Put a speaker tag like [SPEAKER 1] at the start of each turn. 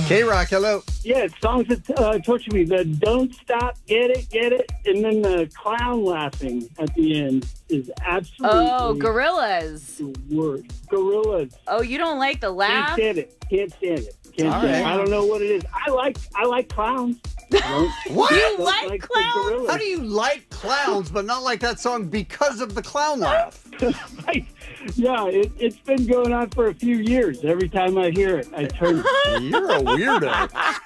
[SPEAKER 1] K-Rock, hello.
[SPEAKER 2] Yeah, songs that torture me. The don't stop, get it, and then the clown laughing at the end is absolutely
[SPEAKER 3] Gorillaz.
[SPEAKER 2] the worst. Gorillaz.
[SPEAKER 3] Oh, you don't like the laugh?
[SPEAKER 2] Can't stand it. I don't know what it is. I like clowns.
[SPEAKER 1] What?
[SPEAKER 3] You like clowns?
[SPEAKER 1] How do you like clowns but not like that song because of the clown laugh?
[SPEAKER 2] Yeah, it's been going on for a few years. Every time I hear it, I turn.
[SPEAKER 1] You're a weirdo.